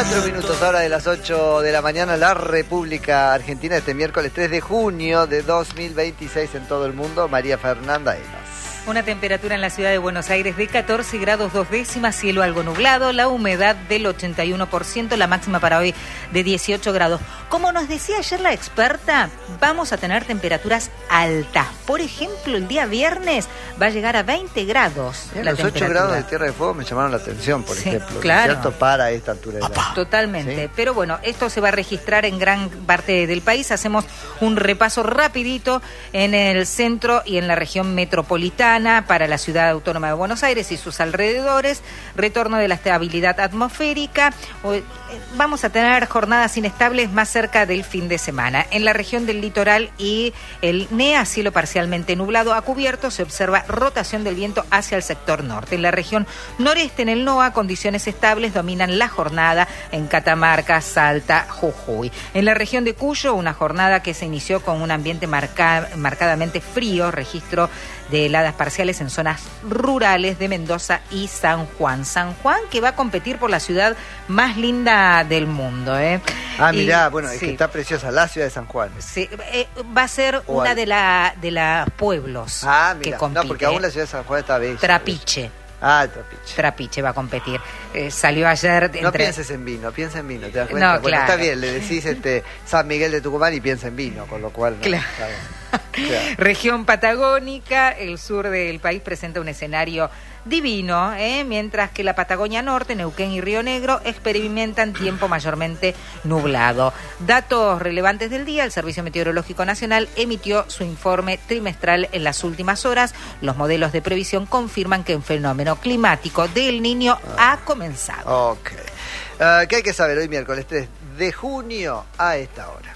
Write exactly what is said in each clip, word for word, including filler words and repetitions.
Cuatro minutos ahora de las ocho de la mañana, la República Argentina, este miércoles tres de junio de dos mil veintiséis en todo el mundo. María Fernanda Elas. Una temperatura en la ciudad de Buenos Aires de catorce grados dos décimas, cielo algo nublado, la humedad del ochenta y uno por ciento, la máxima para hoy de dieciocho grados. Como nos decía ayer la experta, vamos a tener temperaturas altas. Por ejemplo, el día viernes va a llegar a veinte grados. Eh, los ocho grados de Tierra de Fuego me llamaron la atención, por sí, ejemplo. claro. ¿Cierto? Para esta altura de la... Totalmente. ¿Sí? Pero bueno, esto se va a registrar en gran parte del país. Hacemos un repaso rapidito en el centro y en la región metropolitana para la ciudad autónoma de Buenos Aires y sus alrededores, retorno de la estabilidad atmosférica. Vamos a tener jornadas inestables más cerca del fin de semana. En la región del litoral y el N E A, cielo parcialmente nublado a cubierto, se observa rotación del viento hacia el sector norte. En la región noreste, en el N O A, condiciones estables dominan la jornada en Catamarca, Salta, Jujuy. En la región de Cuyo, una jornada que se inició con un ambiente marca, marcadamente frío, registro de heladas parciales en zonas rurales de Mendoza y San Juan. San Juan que va a competir por la ciudad más linda del mundo. ¿eh? Ah, mirá, y, bueno, es sí. que está preciosa, la ciudad de San Juan. Sí, eh, va a ser o una al... de la de los pueblos ah, mira, que compite. No, porque aún la ciudad de San Juan está bella. Trapiche. Ah, Trapiche. Trapiche va a competir. Eh, salió ayer... Entre... No pienses en vino, piensa en vino, ¿te das cuenta? No, bueno, claro. Está bien, le decís este San Miguel de Tucumán y piensa en vino, con lo cual... No, claro. Está bien. Claro. Región patagónica, el sur del país presenta un escenario divino, ¿eh? Mientras que la Patagonia Norte, Neuquén y Río Negro experimentan tiempo mayormente nublado. Datos relevantes del día: el Servicio Meteorológico Nacional emitió su informe trimestral en las últimas horas. Los modelos de previsión confirman que un fenómeno climático del Niño ah. ha comenzado. Ok. Uh, ¿Qué hay que saber hoy miércoles tres de junio a esta hora?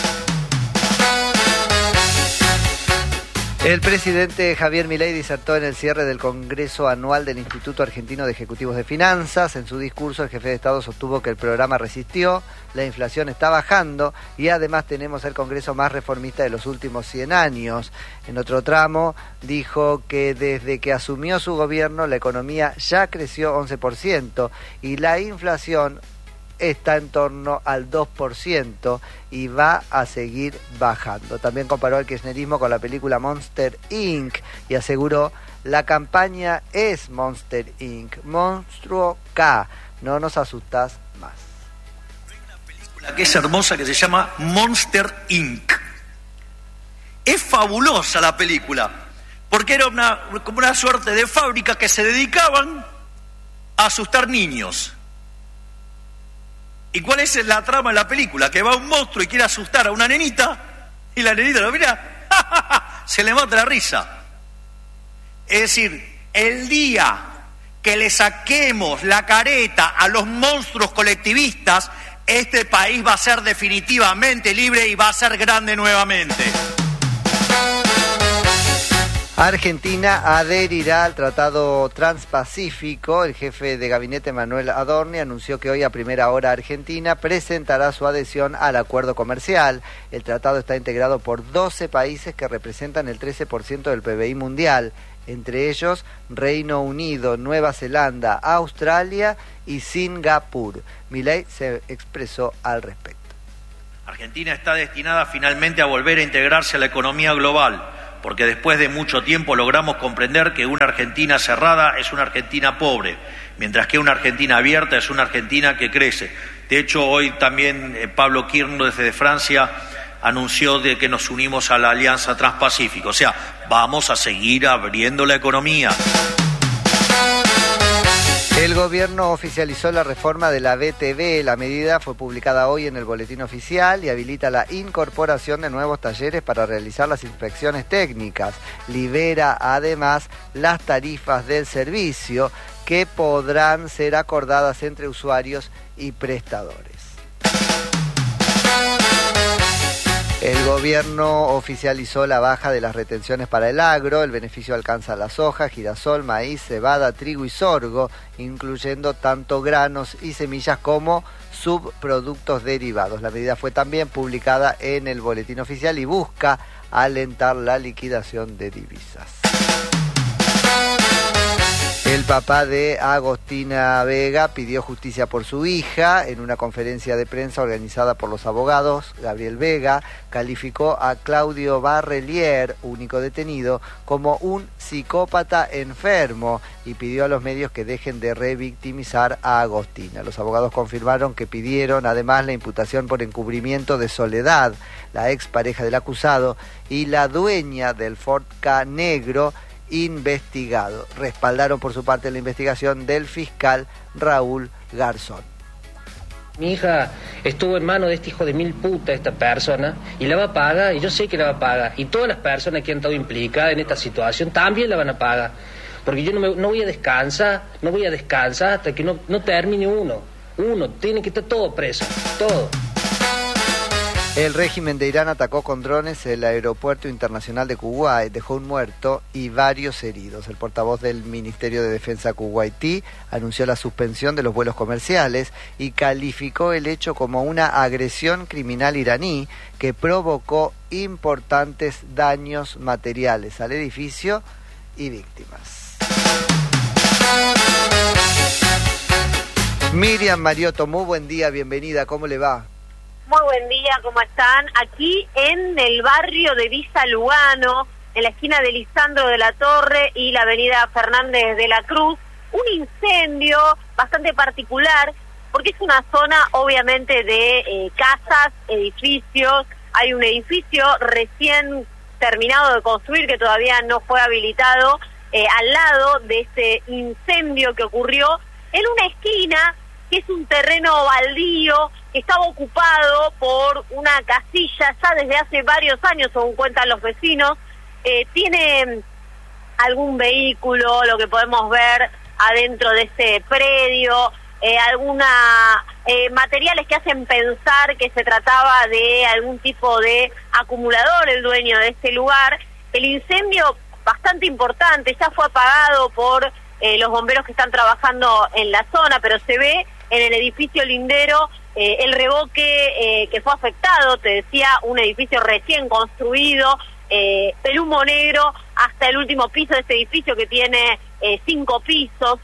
El presidente Javier Milei disertó en el cierre del Congreso Anual del Instituto Argentino de Ejecutivos de Finanzas. En su discurso, el jefe de Estado sostuvo que el programa resistió, la inflación está bajando y además tenemos el Congreso más reformista de los últimos cien años. En otro tramo, dijo que desde que asumió su gobierno, la economía ya creció once por ciento y la inflación está en torno al dos por ciento y va a seguir bajando. También comparó el kirchnerismo con la película Monster incorporated y aseguró: la campaña es Monster incorporated, Monstruo K, no nos asustas más. Hay una película que es hermosa que se llama Monster incorporated. Es fabulosa la película, porque era una, como una suerte de fábrica que se dedicaban a asustar niños. ¿Y cuál es la trama de la película? Que va un monstruo y quiere asustar a una nenita y la nenita lo mira, se le mata la risa. Es decir, el día que le saquemos la careta a los monstruos colectivistas, este país va a ser definitivamente libre y va a ser grande nuevamente. Argentina adherirá al Tratado Transpacífico. El jefe de gabinete Manuel Adorni anunció que hoy a primera hora Argentina presentará su adhesión al acuerdo comercial. El tratado está integrado por doce países que representan el trece por ciento del P B I mundial, entre ellos Reino Unido, Nueva Zelanda, Australia y Singapur. Milei se expresó al respecto. Argentina está destinada finalmente a volver a integrarse a la economía global, porque después de mucho tiempo logramos comprender que una Argentina cerrada es una Argentina pobre, mientras que una Argentina abierta es una Argentina que crece. De hecho, hoy también eh, Pablo Kirchner desde Francia anunció de que nos unimos a la Alianza Transpacífica. O sea, vamos a seguir abriendo la economía. El gobierno oficializó la reforma de la B T V. La medida fue publicada hoy en el Boletín Oficial y habilita la incorporación de nuevos talleres para realizar las inspecciones técnicas. Libera además las tarifas del servicio que podrán ser acordadas entre usuarios y prestadores. El gobierno oficializó la baja de las retenciones para el agro. El beneficio alcanza la soja, girasol, maíz, cebada, trigo y sorgo, incluyendo tanto granos y semillas como subproductos derivados. La medida fue también publicada en el Boletín Oficial y busca alentar la liquidación de divisas. El papá de Agostina Vega pidió justicia por su hija. En una conferencia de prensa organizada por los abogados, Gabriel Vega calificó a Claudio Barrelier, único detenido, como un psicópata enfermo y pidió a los medios que dejen de revictimizar a Agostina. Los abogados confirmaron que pidieron además la imputación por encubrimiento de Soledad, la expareja del acusado, y la dueña del Ford Ka negro, investigado. Respaldaron por su parte la investigación del fiscal Raúl Garzón. Mi hija estuvo en manos de este hijo de mil puta, esta persona, y la va a pagar, y yo sé que la va a pagar. Y todas las personas que han estado implicadas en esta situación también la van a pagar. Porque yo no, me, no voy a descansar, no voy a descansar hasta que no, no termine uno. Uno, tiene que estar todo preso, todo. El régimen de Irán atacó con drones el aeropuerto internacional de Kuwait, dejó un muerto y varios heridos. El portavoz del Ministerio de Defensa kuwaití anunció la suspensión de los vuelos comerciales y calificó el hecho como una agresión criminal iraní que provocó importantes daños materiales al edificio y víctimas. Miriam Mariotto, muy buen día, bienvenida, ¿cómo le va? Muy buen día, ¿cómo están? Aquí en el barrio de Villa Lugano, en la esquina de Lisandro de la Torre y la avenida Fernández de la Cruz, un incendio bastante particular, porque es una zona obviamente de eh, casas, edificios. Hay un edificio recién terminado de construir que todavía no fue habilitado, eh, al lado de este incendio que ocurrió en una esquina que es un terreno baldío, que estaba ocupado por una casilla ya desde hace varios años, según cuentan los vecinos. Eh, tiene algún vehículo, lo que podemos ver adentro de este predio, eh, alguna eh, materiales que hacen pensar que se trataba de algún tipo de acumulador, el dueño de este lugar. El incendio, bastante importante, ya fue apagado por eh, los bomberos que están trabajando en la zona, pero se ve en el edificio lindero eh, el revoque eh, que fue afectado. Te decía, un edificio recién construido, eh, el humo negro hasta el último piso de este edificio que tiene eh, cinco pisos.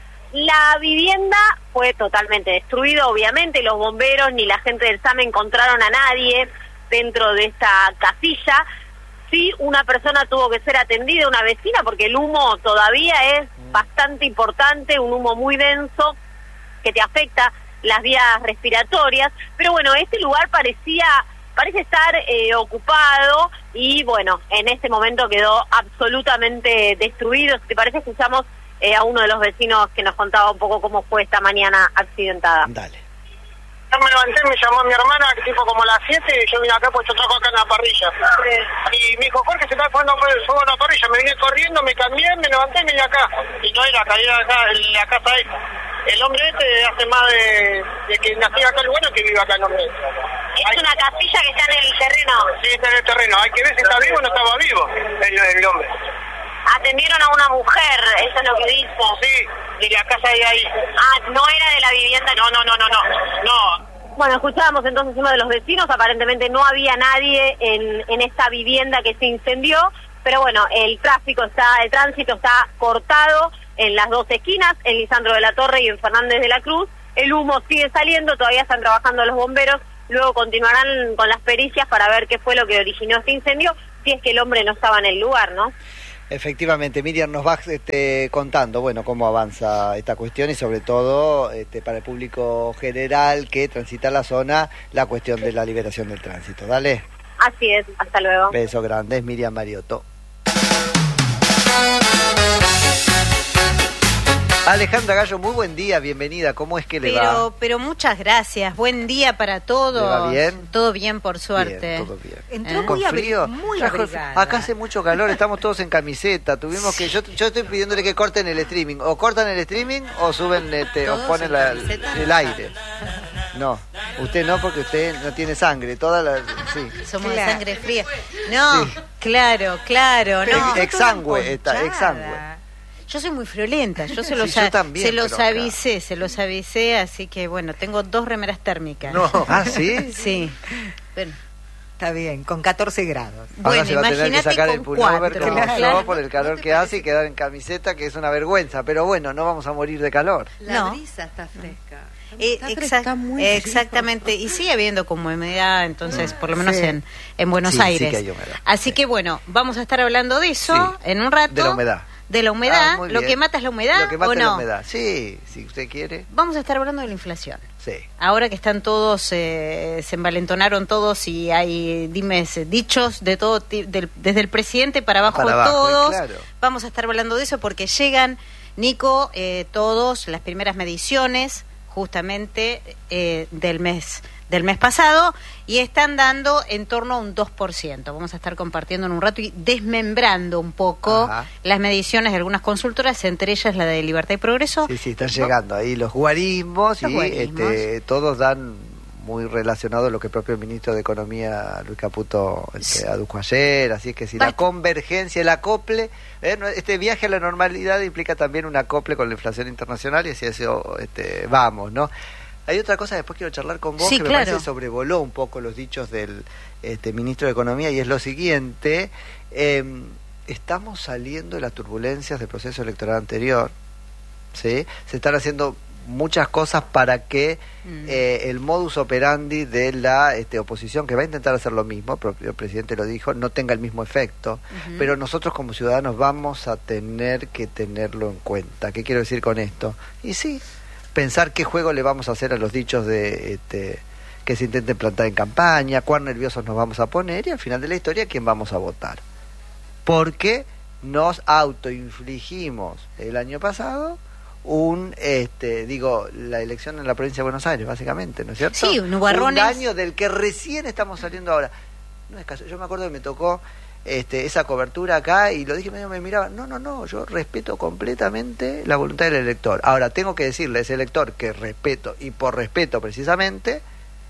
La vivienda fue totalmente destruida, obviamente. Los bomberos ni la gente del SAME encontraron a nadie dentro de esta casilla. Sí, una persona tuvo que ser atendida, una vecina, porque el humo todavía es bastante importante, un humo muy denso que te afecta las vías respiratorias. Pero bueno, este lugar parecía parece estar eh, ocupado y bueno, en este momento quedó absolutamente destruido. Si te parece, escuchamos eh, a uno de los vecinos que nos contaba un poco cómo fue esta mañana accidentada. Dale. Yo me levanté, me llamó mi hermana, que tipo como a las siete, y yo vine acá pues yo trabajo acá en la parrilla. Sí. Y me dijo, Jorge, se está poniendo fuego en la parrilla. Me vine corriendo, me cambié, me levanté y me vine acá. Y no era caída acá en la casa esta. El hombre este hace más de, de que nací acá el bueno que vive acá el hombre. Es Hay, una casilla que está en el terreno. Sí, está en el terreno. Hay que ver si está vivo o no estaba vivo el, el hombre. Atendieron a una mujer, eso es lo que dijo. Sí, de la casa de ahí. Ah, no era de la vivienda. No, no, no, no, no. no. Bueno, escuchábamos entonces uno de los vecinos. Aparentemente no había nadie en, en esta vivienda que se incendió, pero bueno, el tráfico está, el tránsito está cortado en las dos esquinas, en Lisandro de la Torre y en Fernández de la Cruz. El humo sigue saliendo, todavía están trabajando los bomberos, luego continuarán con las pericias para ver qué fue lo que originó este incendio, si es que el hombre no estaba en el lugar, ¿no? Efectivamente, Miriam, nos vas este, contando, bueno, cómo avanza esta cuestión y sobre todo este, para el público general que transita la zona, la cuestión de la liberación del tránsito. Dale. Así es, hasta luego. Beso grande, es Miriam Mariotto. Alejandra Gallo, muy buen día, bienvenida, ¿cómo es que le pero, va? Pero muchas gracias, buen día para todos. ¿Le va bien? Todo bien, por suerte. Bien, todo bien. Entró ¿Eh? muy, ¿Con frío? muy Trajo, abrigada. acá hace mucho calor, estamos todos en camiseta, tuvimos que, yo, yo estoy pidiéndole que corten el streaming, o cortan el streaming o suben, este, o ponen la, el aire. No, usted no, porque usted no tiene sangre, toda la, sí. Somos Claro. de sangre fría. No, sí. claro, claro, no. Ex- exangüe, está, exangüe. Yo soy muy friolenta, yo se los, Sí, yo también, se los pero acá- avisé, se los avisé, así que bueno, tengo dos remeras térmicas. No, ¿ah, sí? Sí, bueno, Está bien, con catorce grados. Ahora Bueno, se va a tener que imagínate sacar con el pullover cuatro. como Claro. yo por el calor que hace y quedar en camiseta, que es una vergüenza. Pero bueno, no vamos a morir de calor. La No. brisa está fresca. Eh, Está exa- fresca, muy eh, frío. exactamente, y sigue habiendo como humedad, entonces, por lo menos Sí. en, en Buenos Sí, sí Aires. que hay humedad, Así sí. que bueno, vamos a estar hablando de eso Sí, en un rato. de la humedad. De la humedad, Ah, muy lo bien. que mata es la humedad, Lo que mata ¿o es la no? humedad. Sí, si usted quiere. Vamos a estar hablando de la inflación. Sí. Ahora que están todos, eh, se envalentonaron todos y hay dimes, eh, dichos de todo, ti- del- desde el presidente para abajo, Para abajo, todos. claro. Vamos a estar hablando de eso porque llegan, Nico, eh, todos, las primeras mediciones justamente eh, del mes del mes pasado y están dando en torno a un dos por ciento. Vamos a estar compartiendo en un rato y desmembrando un poco Ajá. las mediciones de algunas consultoras, entre ellas la de Libertad y Progreso. Sí, sí, están llegando ahí los guarismos Los y guarismos. Este, todos dan muy relacionado a lo que el propio ministro de Economía, Luis Caputo, este, adujo ayer. Así es que si la Basta. convergencia, el acople, eh, no, este viaje a la normalidad implica también un acople con la inflación internacional y hacia eso este, vamos, ¿no? Hay otra cosa, después quiero charlar con vos, Sí, que me claro. parece sobrevoló un poco los dichos del este, ministro de Economía, y es lo siguiente: eh, estamos saliendo de las turbulencias del proceso electoral anterior, ¿sí? Se están haciendo muchas cosas para que Mm. eh, el modus operandi de la este, oposición, que va a intentar hacer lo mismo, el propio presidente lo dijo, no tenga el mismo efecto, Ujú. pero nosotros como ciudadanos vamos a tener que tenerlo en cuenta. ¿Qué quiero decir con esto? Y sí, pensar qué juego le vamos a hacer a los dichos de este, que se intenten plantar en campaña, cuán nerviosos nos vamos a poner y al final de la historia quién vamos a votar. Porque nos autoinfligimos el año pasado un, este, digo, la elección en la provincia de Buenos Aires, básicamente, ¿no es cierto? Sí, nubarrones. Un año del que recién estamos saliendo ahora. No es caso, yo me acuerdo que me tocó este, esa cobertura acá y lo dije, medio me miraba, no, no, no, yo respeto completamente la voluntad del elector. Ahora, tengo que decirle a ese elector que respeto, y por respeto precisamente,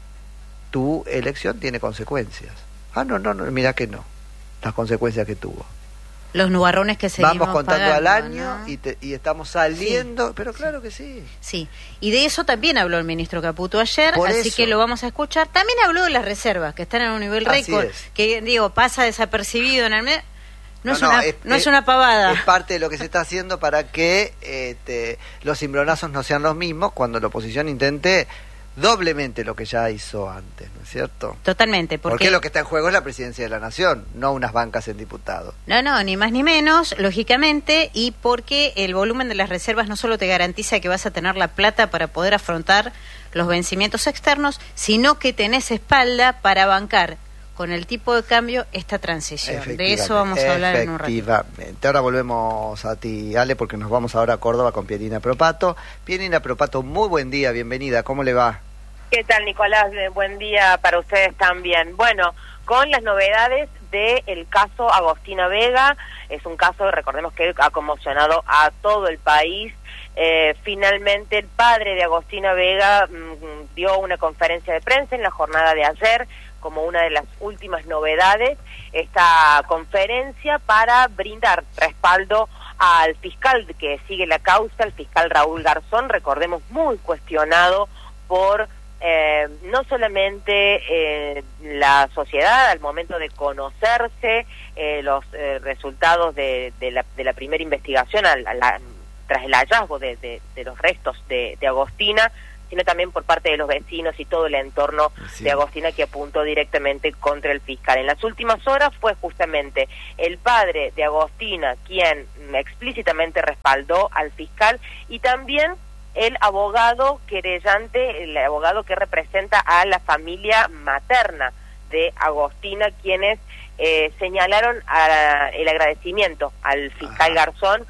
tu elección tiene consecuencias. Ah, no, no, no, mira que no, las consecuencias que tuvo. Los nubarrones que seguimos Vamos contando pagando, al año ¿no? y, te- y estamos saliendo, pero claro que sí. Sí, y de eso también habló el ministro Caputo ayer, Por así eso. que lo vamos a escuchar. También habló de las reservas, que están en un nivel Así récord, es. que digo, pasa desapercibido en el mes. No, No, es, no, una, es- no es es- una pavada. Es parte de lo que se está haciendo para que este, los cimbronazos no sean los mismos cuando la oposición intente doblemente lo que ya hizo antes, ¿no es cierto? Totalmente, Porque, porque... lo que está en juego es la presidencia de la nación, no unas bancas en diputados. No, no, ni más ni menos, lógicamente, y porque el volumen de las reservas no solo te garantiza que vas a tener la plata para poder afrontar los vencimientos externos, sino que tenés espalda para bancar con el tipo de cambio esta transición. De eso vamos a hablar en un ratito. Efectivamente. Ahora volvemos a ti, Ale, porque nos vamos ahora a Córdoba con Pierina Propato. Pierina Propato, muy buen día, bienvenida, ¿cómo le va? ¿Qué tal, Nicolás? Eh, Buen día para ustedes también. Bueno, con las novedades del caso Agostina Vega, es un caso, recordemos que ha conmocionado a todo el país. Eh, finalmente el padre de Agostina Vega mmm, dio una conferencia de prensa en la jornada de ayer como una de las últimas novedades, esta conferencia para brindar respaldo al fiscal que sigue la causa, el fiscal Raúl Garzón, recordemos muy cuestionado por eh, no solamente eh, la sociedad al momento de conocerse eh, los eh, resultados de, de, la, de la primera investigación al, a la, tras el hallazgo de, de, de los restos de, de Agostina, sino también por parte de los vecinos y todo el entorno Sí. de Agostina que apuntó directamente contra el fiscal. En las últimas horas fue justamente el padre de Agostina quien explícitamente respaldó al fiscal y también el abogado querellante, el abogado que representa a la familia materna de Agostina, quienes eh, señalaron a, el agradecimiento al fiscal Ajá. Garzón,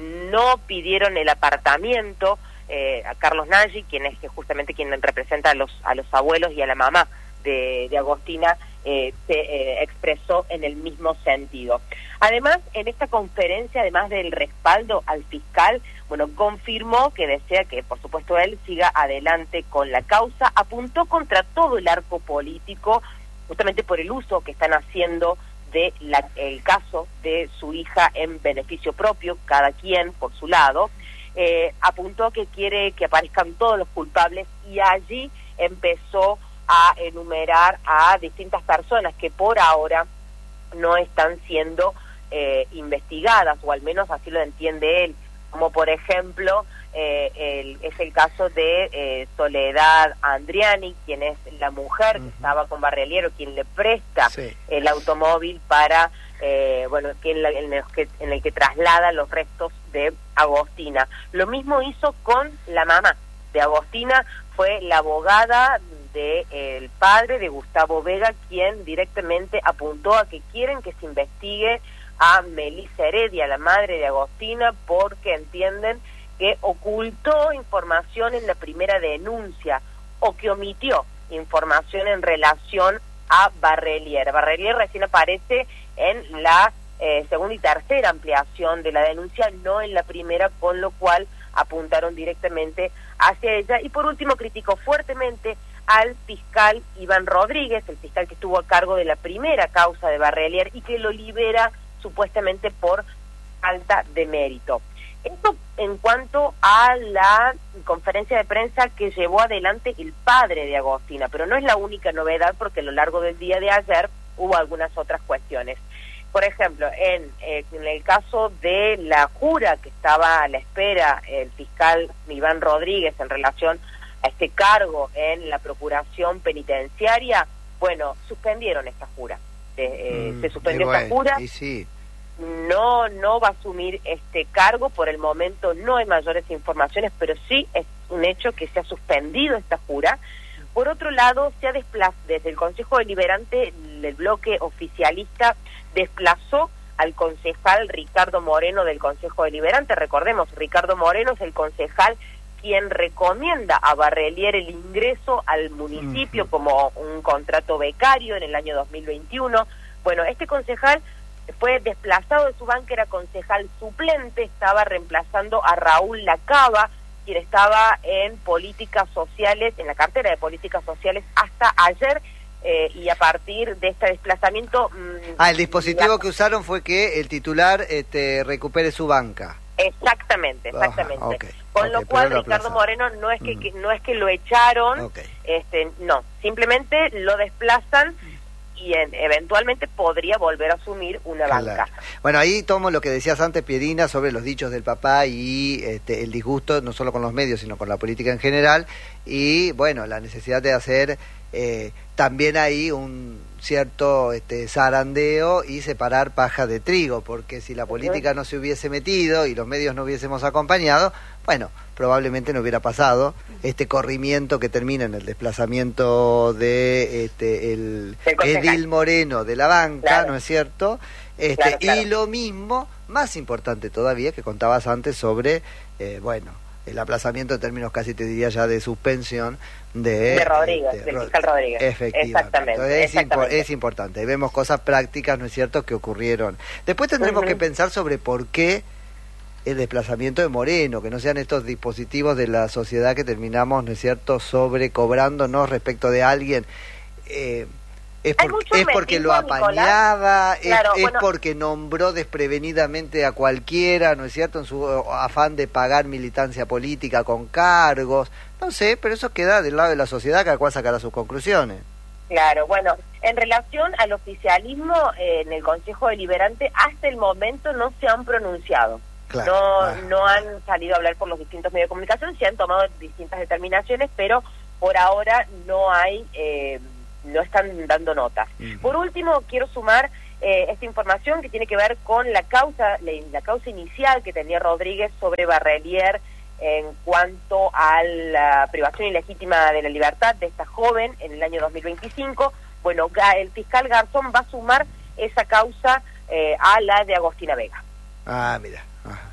no pidieron el apartamiento eh, a Carlos Nagy, quien es que justamente quien representa a los a los abuelos y a la mamá de, de Agostina, eh, se eh, expresó en el mismo sentido. Además, en esta conferencia, además del respaldo al fiscal, bueno, confirmó que desea que, por supuesto, él siga adelante con la causa, apuntó contra todo el arco político, justamente por el uso que están haciendo de la, el caso de su hija en beneficio propio, cada quien por su lado. Eh, apuntó que quiere que aparezcan todos los culpables y allí empezó a enumerar a distintas personas que por ahora no están siendo eh, investigadas, o al menos así lo entiende él, como por ejemplo eh, el, es el caso de eh, Soledad Andriani, quien es la mujer que uh-huh. estaba con Barrelier, quien le presta sí. el automóvil para, eh, bueno, quien, en, el que, en el que traslada los restos de Agostina. Lo mismo hizo con la mamá de Agostina, fue la abogada del de, padre de Gustavo Vega, quien directamente apuntó a que quieren que se investigue a Melissa Heredia, la madre de Agostina, porque entienden que ocultó información en la primera denuncia o que omitió información en relación a Barrelier. Barrelier recién aparece en la eh, segunda y tercera ampliación de la denuncia, no en la primera, con lo cual apuntaron directamente hacia ella. Y por último criticó fuertemente al fiscal Iván Rodríguez, el fiscal que estuvo a cargo de la primera causa de Barrelier y que lo libera supuestamente por falta de mérito. Esto en cuanto a la conferencia de prensa que llevó adelante el padre de Agostina, pero no es la única novedad, porque a lo largo del día de ayer hubo algunas otras cuestiones. Por ejemplo, en, eh, en el caso de la jura que estaba a la espera el fiscal Iván Rodríguez en relación a este cargo en la Procuración Penitenciaria, bueno, suspendieron esta jura. Eh, mm, se suspendió esta bueno, jura. Sí. No, no va a asumir este cargo. Por el momento no hay mayores informaciones, pero sí es un hecho que se ha suspendido esta jura. Por otro lado, se ha desplazado desde el Consejo Deliberante, el bloque oficialista desplazó al concejal Ricardo Moreno del Consejo Deliberante. Recordemos, Ricardo Moreno es el concejal quien recomienda a Barrelier el ingreso al municipio uh-huh. como un contrato becario en el año dos mil veintiuno. Bueno, este concejal fue desplazado de su banca, era concejal suplente, estaba reemplazando a Raúl Lacaba, quien estaba en políticas sociales, en la cartera de políticas sociales hasta ayer, eh, y a partir de este desplazamiento... Mmm, ah, el dispositivo la... que usaron fue que el titular este, recupere su banca. Exactamente, exactamente. Ajá, okay, Con okay, lo cual Ricardo Moreno no es que, mm. que no es que lo echaron, okay. este, no, simplemente lo desplazan y en, eventualmente podría volver a asumir una claro. banca. Bueno, ahí tomo lo que decías antes, Pierina, sobre los dichos del papá y este, el disgusto no solo con los medios, sino con la política en general, y bueno, la necesidad de hacer eh, también ahí un cierto este, zarandeo y separar paja de trigo, porque si la política no se hubiese metido y los medios no hubiésemos acompañado, bueno, probablemente no hubiera pasado este corrimiento que termina en el desplazamiento de este el Edil Moreno de la banca, claro. ¿no es cierto? Este, claro, claro. Y lo mismo, más importante todavía, que contabas antes sobre, eh, bueno, el aplazamiento en términos casi te diría ya de suspensión de, de Rodríguez, este, del fiscal Rodríguez. Efectivamente. Exactamente, es, exactamente. Impo es importante. Vemos cosas prácticas, ¿no es cierto?, que ocurrieron. Después tendremos uh-huh. que pensar sobre por qué el desplazamiento de Moreno, que no sean estos dispositivos de la sociedad que terminamos, ¿no es cierto?, sobrecobrándonos respecto de alguien. Eh, es, por, es porque lo apañaba, es, claro, es bueno, porque nombró desprevenidamente a cualquiera, ¿no es cierto?, en su afán de pagar militancia política con cargos, no sé, pero eso queda del lado de la sociedad, cada cual sacará sus conclusiones. Claro, bueno, en relación al oficialismo, eh, en el Consejo Deliberante, hasta el momento no se han pronunciado. Claro, no, claro. no han salido a hablar por los distintos medios de comunicación, se han tomado distintas determinaciones, pero por ahora no hay... Eh, no están dando nota. Uh-huh. Por último, quiero sumar eh, esta información que tiene que ver con la causa la, la causa inicial que tenía Rodríguez sobre Barrelier en cuanto a la privación ilegítima de la libertad de esta joven en el año dos mil veinticinco. Bueno, el fiscal Garzón va a sumar esa causa eh, a la de Agostina Vega. Ah, mira. Ajá.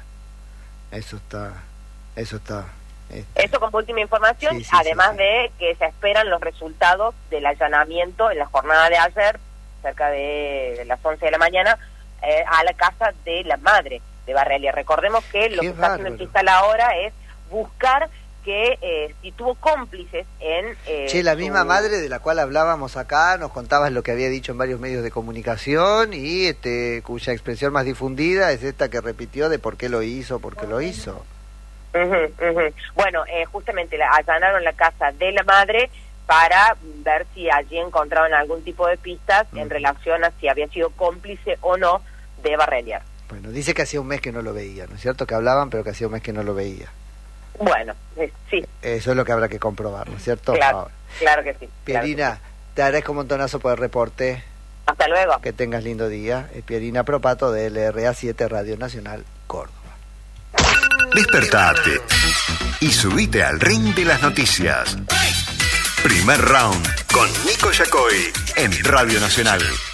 Eso está... Eso está... Eso como última información, sí, sí, además sí, sí. de que se esperan los resultados del allanamiento en la jornada de ayer, cerca de las once de la mañana, eh, a la casa de la madre de Barrelier. Recordemos que lo Qué que está haciendo el fiscal ahora es buscar que eh, si tuvo cómplices en... Eh, che, la su... misma madre de la cual hablábamos acá, nos contabas lo que había dicho en varios medios de comunicación y este cuya expresión más difundida es esta que repitió de por qué lo hizo, por qué lo hizo. Uh-huh, uh-huh. Bueno, eh, justamente la, allanaron la casa de la madre para ver si allí encontraban algún tipo de pistas Mm. en relación a si había sido cómplice o no de Barrelier. Bueno, dice que hacía un mes que no lo veía, ¿no es cierto? Que hablaban, pero que hacía un mes que no lo veía. Bueno, eh, sí, Eso es lo que habrá que comprobar, ¿no es cierto? claro, Ahora, claro que sí. claro que Pierina, te agradezco un montonazo por el reporte. sí. Hasta luego. Que tengas lindo día. Es Pierina Propato de L R A siete Radio Nacional Córdoba. Despertate y subite al ring de las noticias. Primer round con Nico Yacoy en Radio Nacional.